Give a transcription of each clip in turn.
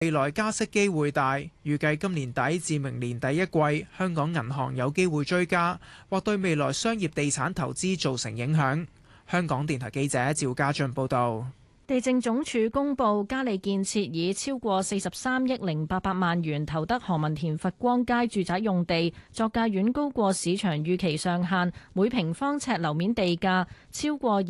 未來加息機會大，預計今年底至明年第一季，香港銀行有機會追加，或對未來商業地產投資造成影響。香港電台記者趙家俊報道。 地政總署公布，嘉利建設以超過43億0800萬元投得何文田佛光街住宅用地，作價遠高過市場預期上限，每平方尺樓面地價超過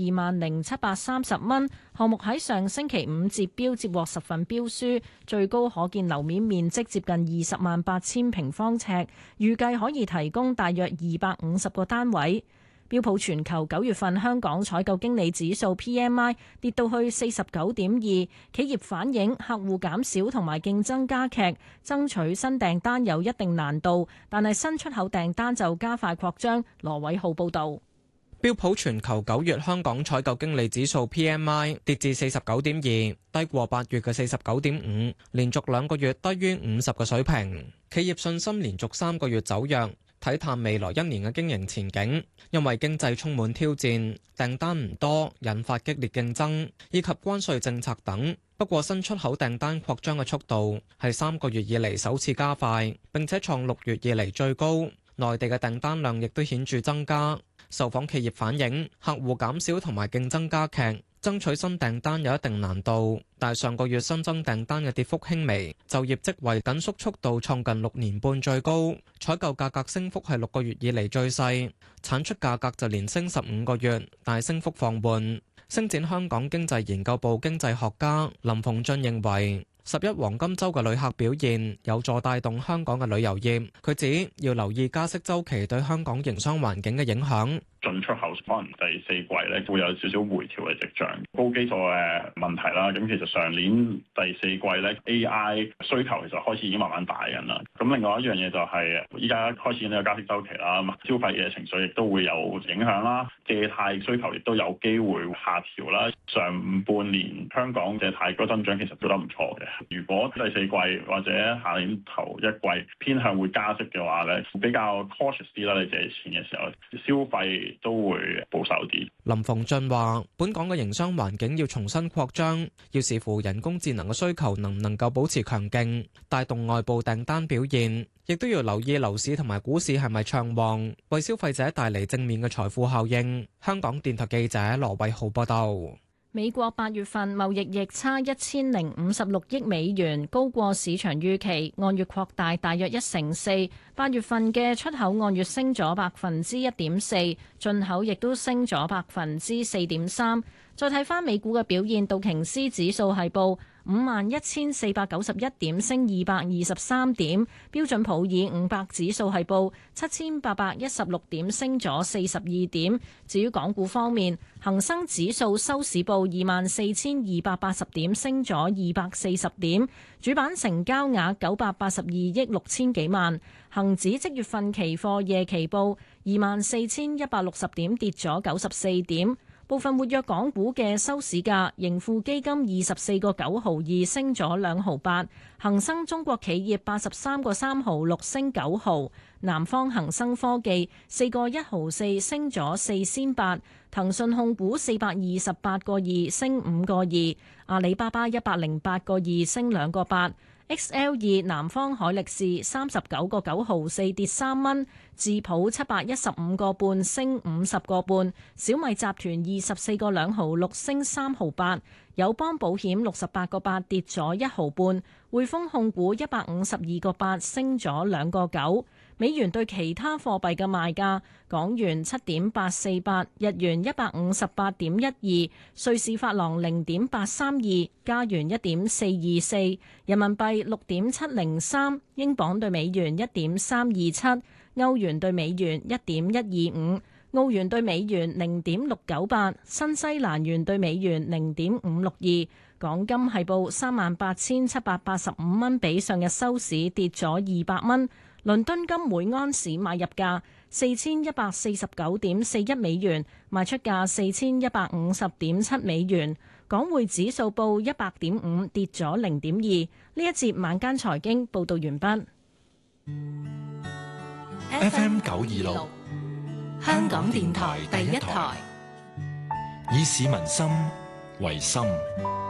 20,730蚊。項目喺上星期五截標，接獲10份標書，最高可建樓面面積接近208,000平方尺，預計可以提供大約250個單位。標普全球9月份香港採購經理指數 PMI 跌到去49.2，企業反映客戶減少同埋競爭加劇，爭取新訂單有一定難度，但係新出口訂單就加快擴張。羅偉浩報導。 標普全球9月香港採購經理指數 PMI 跌至49.2，低過8月嘅49.5，連續2個月低於50嘅水平。企業信心連續3個月走弱，睇淡未來1年嘅經營前景，因為經濟充滿挑戰，訂單唔多，引發激烈競爭，以及關稅政策等。不過新出口訂單擴張嘅速度係3個月以嚟首次加快，並且創6月以嚟最高。內地嘅訂單量亦都顯著增加。受訪企業反映，客戶減少同埋競爭加劇，爭取新訂單有一定難度。但上個月新增訂單嘅跌幅輕微，就業職位緊縮速度創近6年半最高，採購價格升幅係6個月以嚟最細，產出價格就連升15個月，但係升幅放緩。星展香港經濟研究部經濟學家林鳳俊認為，11黃金週嘅旅客表現有助帶動香港嘅旅遊業。佢指要留意加息週期對香港營商環境嘅影響。 進出口可能第四季咧會有少少回調嘅跡象，高基礎嘅問題啦。咁其實上年第四季咧 AI 需求其實開始已經慢慢大緊啦。咁另外一樣嘢就係依家開始呢個加息週期啦，消費嘅情緒亦都會有影響啦。借貸需求亦都有機會下調啦。上半年香港借貸個增長其實做得唔錯嘅。如果第四季或者下年頭一季偏向會加息嘅話咧，比較 cautious 啲啦。你借錢嘅時候，消費都會保守啲。 林鳳俊話：本港嘅營商環境要重新擴張，要視乎人工智能嘅需求能唔能夠保持強勁，帶動外部訂單表現，亦都要留意樓市同埋股市係咪暢旺，為消費者帶嚟正面嘅財富效應。香港電台記者羅偉浩報道。 美國8月份貿易逆差1056億美元，高過市場預期，按月擴大大約1成4。8月份嘅出口按月升咗1.4%，進口亦都升咗4.3%。再睇翻美股嘅表現，道瓊斯指數係報51,491點，升223點；標準普爾500指數係報7,816點，升咗42點。至於港股方面，恒生指數收市報24,280點，升咗240點。主板成交額982億6千幾萬。恒指即月份期貨夜期報24,160點，跌咗94點。部分活躍港股嘅收市價，盈富基金24個9毫2升咗2毫8，恒生中國企業83個3毫6升9毫，南方恒生科技4個1毫4升咗4仙8，騰訊控股428個2升5個2，阿里巴巴108個2升2個8。XL2 南方海力士39個9毫4跌3蚊，智普715個半升50個半，小米集團24個2毫6升3毫8，友邦保險68個8跌咗1毫半，匯豐控股152個8升咗2個9。美元對其他貨幣嘅賣價：港元7.848，日元158.12，瑞士法郎0.832，加元1.424，人民幣6.703，英鎊對美元1.327，歐元對美元1.125，澳元對美元0.698，新西蘭元對美元0.562。港金係報38,785蚊，比上日收市跌咗200蚊。倫敦金每盎司買入價4149.41美元，賣出價4150.7美元。港匯指數報100.5，跌咗0.2。呢一節晚間財經報道完畢。 FM 926，香港電台第一台，以市民心為心。